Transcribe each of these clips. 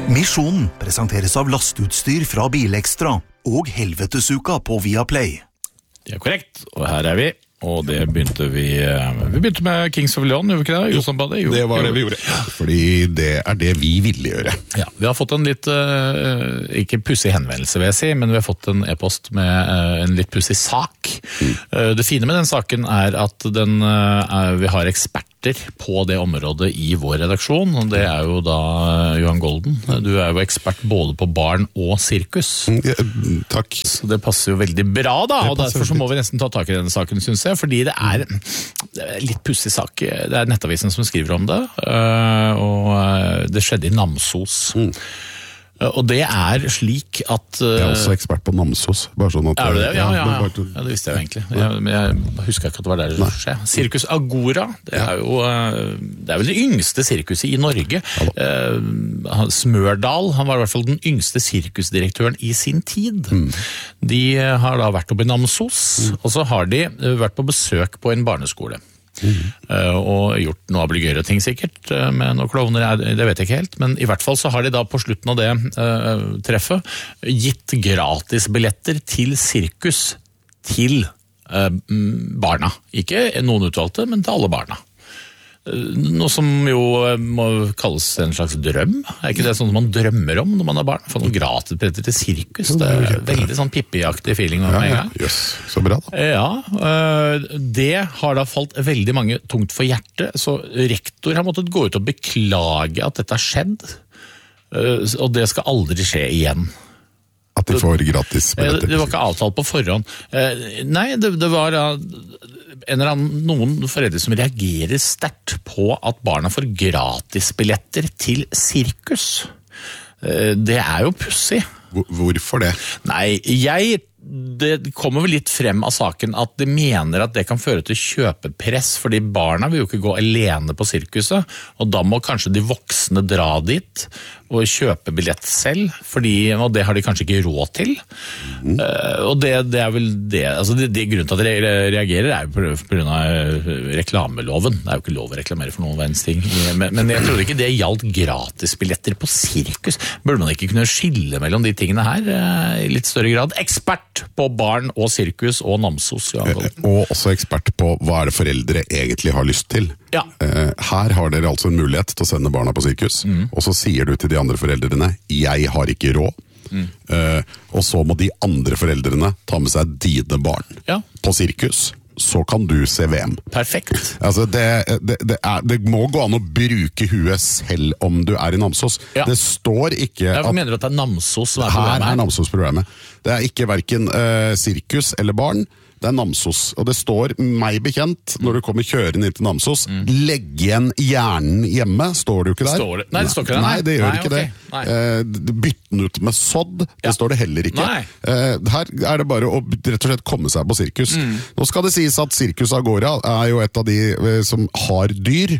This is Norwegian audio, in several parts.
Misjonen presenteres av lastutstyr fra Bilekstra og Helvetesuka på Viaplay. Det korrekt, og her vi. Og det begynte vi begynte med Kings of Leon, gjorde vi ikke det? Jo, det var det vi gjorde, fordi det det vi ville gjøre. Ja, vi har fått en litt, ikke pussig henvendelse vil jeg si, men vi har fått en e-post med en litt pussig sak. Det fine med den saken at vi har eksperter på det området i vår redaksjon, og det jo da Johan Golden. Du jo ekspert både på barn og sirkus. Ja, takk. Så det passer jo veldig bra da, og derfor så må vi nesten ta tak i denne saken, synes jeg, fordi det det litt pussig sak. Det Nettavisen som skriver om det, og det skjedde i Namsos. Og det slik at Jeg også ekspert på Namsos, bare sånn at det? Ja, det visste jeg jo egentlig. Men jeg husker ikke at det var der det skjedde. Sirkus Agora, det jo det vel det yngste sirkuset i Norge. Smørdal, han var i hvert fall den yngste sirkusdirektøren i sin tid. De har da vært oppe i Namsos, og så har de vært på besøk på en barneskole. Og gjort noe obligøre ting sikkert med noen klovner, det vet jeg ikke helt, men i hvert fall så har de da på slutten av det treffet gitt gratis billetter til sirkus til barna, ikke noen utvalgte, men til alle barna. Noe som jo må kalles en slags drøm, ikke det sånn man drømmer om når man barn? Få noen gratis billetter til sirkus, det veldig sånn pippi-aktig feeling med en gang. Yes, så bra da. Ja, det har da falt veldig mange tungt for hjertet, så rektor har måttet gå ut og beklage at dette har skjedd, og det skal aldri skje igjen. At de får gratis billetter. Det var ikke avtalt på forhånd. Nei, det var noen foreldre som reagerer sterkt på at barna får gratis billetter til sirkus. Det jo pussig. Hvorfor det? Nei, det kommer vel litt frem av saken at de mener at det kan føre til kjøpepress, fordi barna vil jo ikke gå alene på sirkuset, og da må kanskje de voksne dra dit og kjøpe billett selv, og det har de kanskje ikke råd til. Og det vel det, altså det grunnen til at de reagerer jo på grunn av reklameloven. Det jo ikke lov å reklamere for noen verdens ting, men jeg trodde ikke det gjaldt gratisbilletter på sirkus. Burde man ikke kunne skille mellom de tingene her i litt større grad? Ekspert på barn og sirkus og Namsos. Og også ekspert på hva det foreldre egentlig har lyst til. Ja. Her har dere altså en mulighet til å sende barna på sirkus, og så sier du til de andre foreldrene, jeg har ikke råd. Og så må de andre foreldrene ta med seg dine barn på sirkus. Så kan du se VM. Perfekt. Altså det må gå an å bruke huet selv om du i Namsos. Det står ikke at... Jeg mener at det Namsos som problemet. Her Namsos problemet. Det ikke hverken sirkus eller barn. Det Namsos, og det står meg bekjent når du kommer kjørende inn til Namsos, legg igjen hjernen hjemme, står det jo ikke der? Nei, det står ikke der. Nei, det gjør ikke det. Bytt den ut med sodd, det står det heller ikke. Her det bare å rett og slett komme seg på sirkus. Nå skal det sies at Sirkus Agora jo et av de som har dyr,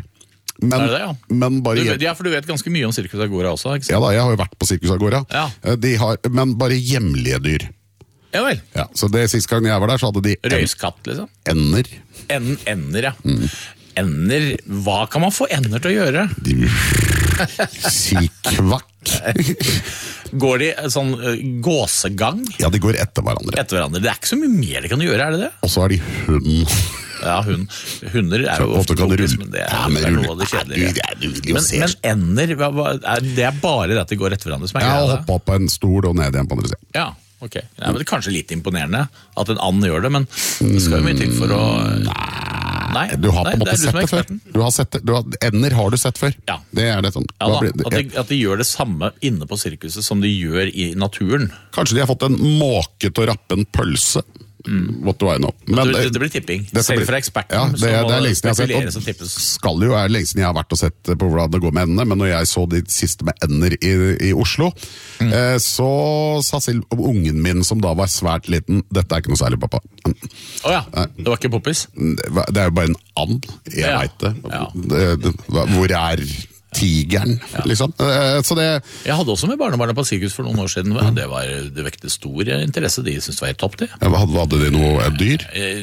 men bare... For du vet ganske mye om Sirkus Agora også, ikke sant? Ja da, jeg har jo vært på Sirkus Agora. Men bare hjemlige dyr. Ja vel. Ja, så det siste gang jeg var der, så hadde de... Røyskatt, liksom? Ender. Ender, ja. Ender, hva kan man få ender til å gjøre? De sier kvakk. Går de sånn gåsegang? Ja, de går etter hverandre. Det ikke så mye mer de kan gjøre, det? Og så har de hund. Ja, hunder jo ofte kompis, men det noe av det kjedelige. Men ender, det bare det at de går etter hverandre som greia? Ja, hoppe opp på en stol og ned igjen på andre siden. Ja. Ok, men det kanskje litt imponerende at en and gjør det, men det skal jo mye til for å... Nei, du har på en måte sett det før. Ender har du sett før. Ja. Det det sånn. At de gjør det samme inne på sirkuset som de gjør i naturen. Kanskje de har fått en måke til å rappe en pølse. What do I know? Men det blir tipping. Selv fra eksperten. Ja, det lenge siden jeg har sett. Og skal jo lenge siden jeg har vært og sett på hvordan det går med endene, men når jeg så de siste med ender i Oslo, så sa selv ungen min, som da var svært liten, dette ikke noe særlig, pappa. Åja, det var ikke poppis? Det jo bare en and, jeg vet det. Hvor tigeren, liksom. Så det... Jeg hadde også med barnebarna på sirkus for noen år siden. Det vekte stor interesse. De syntes det var helt topp, det. Hadde de noe dyr?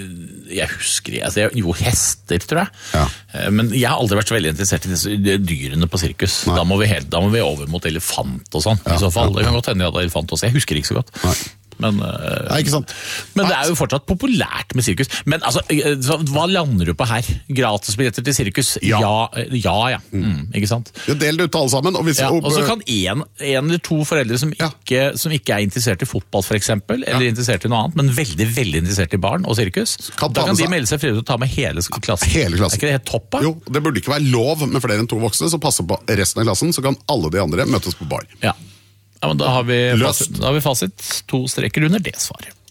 Jeg husker, jo hester, tror jeg. Ja. Men jeg har aldri vært så veldig interessert i disse dyrene på sirkus. Da må vi over mot elefant og sånn. I så fall, det kan godt hende jeg hadde elefant også. Jeg husker ikke så godt. Nei. Men, ikke sant. Men det er jo fortsatt populært med sirkus. Men altså, hva lander du på her? Gratisbilletter til sirkus? Ja. Ikke sant? Del det ut til alle sammen. Og så kan en eller to foreldre som ikke er interessert i fotball for eksempel, eller interessert i noe annet, men veldig, veldig interessert i barn og sirkus, da kan de melde seg frivillig til å ta med hele klassen. Hele klassen. Er ikke det helt topp? Jo, det burde ikke være lov med flere enn 2 voksne, så passer på resten av klassen, så kan alle de andre møtes på bar. Ja, men da har vi fasit. 2 streker under det svaret.